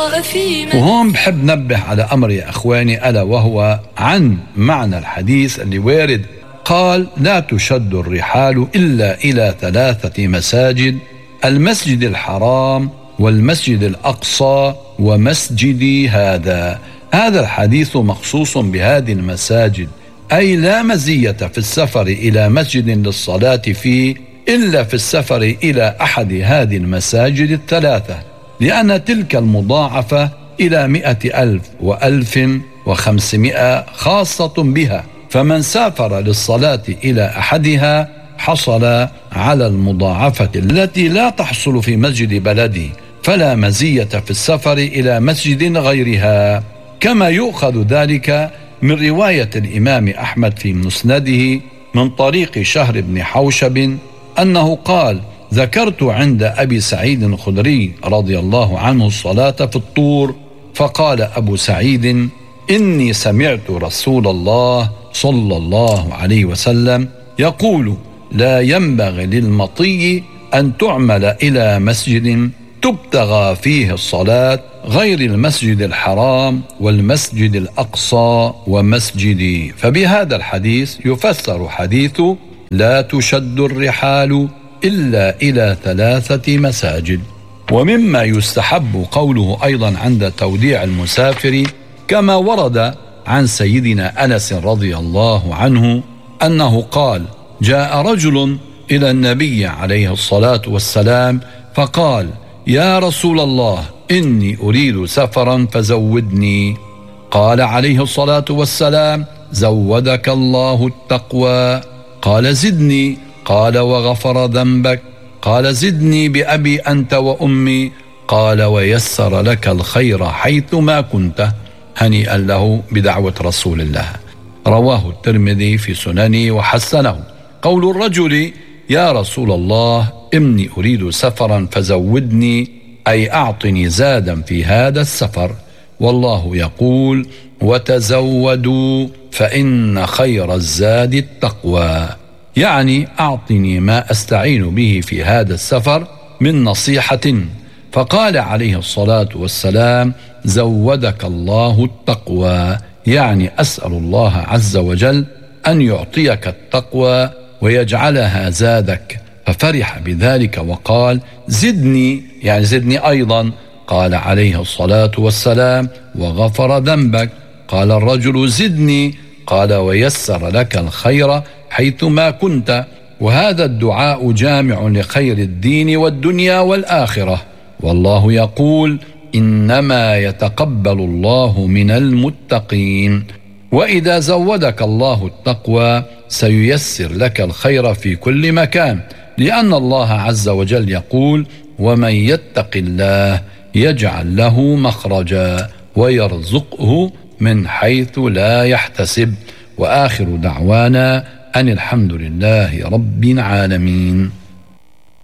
وهون بحب نبه على أمر يا أخواني، ألا وهو عن معنى الحديث اللي وارد. قال: لا تشد الرحال إلا إلى 3 مساجد: المسجد الحرام والمسجد الأقصى ومسجدي هذا. هذا الحديث مخصوص بهذه المساجد، أي لا مزية في السفر إلى مسجد للصلاة فيه إلا في السفر إلى أحد هذه المساجد 3، لأن تلك المضاعفة إلى 100,000 و1500 خاصة بها، فمن سافر للصلاة إلى أحدها حصل على المضاعفة التي لا تحصل في مسجد بلده، فلا مزية في السفر إلى مسجد غيرها. كما يؤخذ ذلك من رواية الإمام أحمد في مسنده من طريق شهر بن حوشب أنه قال: ذكرت عند أبي سعيد الخدري رضي الله عنه الصلاة في الطور، فقال أبو سعيد: إني سمعت رسول الله صلى الله عليه وسلم يقول: لا ينبغي للمطي أن تعمل إلى مسجد تبتغى فيه الصلاة غير المسجد الحرام والمسجد الأقصى ومسجدي. فبهذا الحديث يفسر حديث لا تشد الرحال إلا إلى 3 مساجد. ومما يستحب قوله أيضا عند توديع المسافر، كما ورد عن سيدنا أنس رضي الله عنه أنه قال: جاء رجل إلى النبي عليه الصلاة والسلام فقال: يا رسول الله، إني أريد سفرا فزودني. قال عليه الصلاة والسلام: زودك الله التقوى. قال: زدني. قال: وغفر ذنبك. قال: زدني بأبي أنت وأمي. قال: ويسر لك الخير حيثما كنت. هنيئا له بدعوة رسول الله. رواه الترمذي في سننه وحسنه. قول الرجل: يا رسول الله، إني أريد سفرا فزودني، أي أعطني زادا في هذا السفر. والله يقول: وتزودوا فإن خير الزاد التقوى، يعني أعطني ما أستعين به في هذا السفر من نصيحة. فقال عليه الصلاة والسلام: زودك الله التقوى، يعني أسأل الله عز وجل أن يعطيك التقوى ويجعلها زادك. ففرح بذلك وقال: زدني، يعني زدني أيضا. قال عليه الصلاة والسلام: وغفر ذنبك. قال الرجل: زدني. قال: ويسر لك الخير حيثما كنت. وهذا الدعاء جامع لخير الدين والدنيا والآخرة. والله يقول: إنما يتقبل الله من المتقين. وإذا زودك الله التقوى سييسر لك الخير في كل مكان، لأن الله عز وجل يقول: ومن يتق الله يجعل له مخرجا ويرزقه من حيث لا يحتسب. وآخر دعوانا أن الحمد لله رب العالمين.